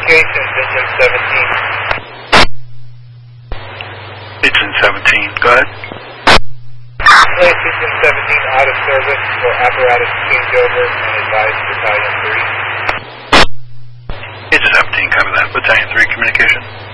communications, engine 17. Engine 17, go ahead. Place engine 17 out of service for apparatus changeover and advise Battalion 3. Engine 17, cover that. Battalion 3 communication.